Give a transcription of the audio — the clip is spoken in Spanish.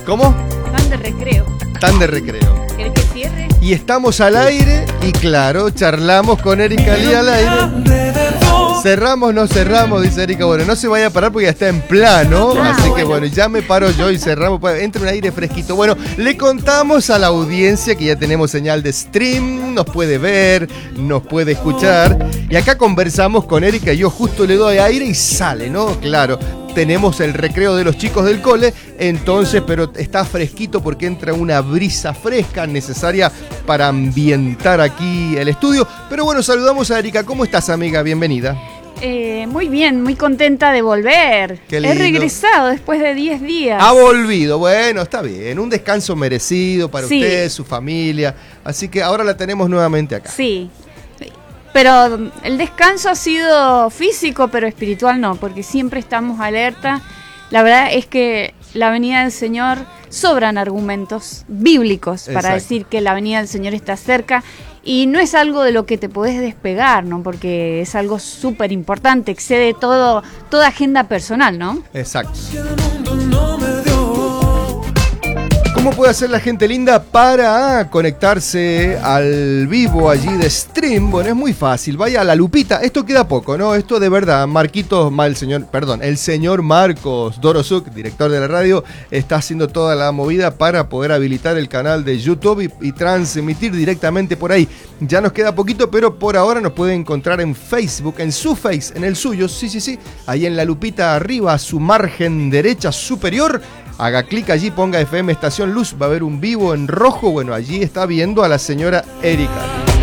¿Cómo? Tan de recreo. Tan de recreo. ¿Querés que cierre? Y estamos al aire y claro, charlamos con Erika Lee al aire. Cerramos, no cerramos, dice Erika. Bueno, no se vaya a parar porque ya está en plano. Así que bueno, ya me paro yo y cerramos. Entra un aire fresquito. Bueno, le contamos a la audiencia que ya tenemos señal de stream. Nos puede ver, nos puede escuchar. Y acá conversamos con Erika y yo justo le doy aire y sale, ¿no? Claro. Tenemos el recreo de los chicos del cole, entonces, pero está fresquito porque entra una brisa fresca necesaria para ambientar aquí el estudio. Pero bueno, saludamos a Erika. ¿Cómo estás, amiga? Bienvenida. Muy bien, muy contenta de volver. Qué lindo. He regresado después de 10 días. Ha volvido, bueno, está bien. Un descanso merecido para Sí. usted, su familia. Así que ahora la tenemos nuevamente acá. Sí, pero el descanso ha sido físico, pero espiritual no, porque siempre estamos alerta. La verdad es que la venida del Señor, sobran argumentos bíblicos para Exacto. decir que la venida del Señor está cerca. Y no es algo de lo que te podés despegar, ¿no? Porque es algo súper importante, excede toda agenda personal, ¿no? Exacto. ¿Cómo puede hacer la gente linda para conectarse al vivo allí de stream? Bueno, es muy fácil. Vaya a la lupita. Esto queda poco, ¿no? Esto de verdad. El señor Marcos Dorosuk, director de la radio, está haciendo toda la movida para poder habilitar el canal de YouTube y transmitir directamente por ahí. Ya nos queda poquito, pero por ahora nos puede encontrar en Facebook, en su Face, en el suyo. Sí. Ahí en la lupita arriba, a su margen derecha superior. Haga clic allí, ponga FM Estación Luz, va a haber un vivo en rojo. Bueno, allí está viendo a la señora Erika.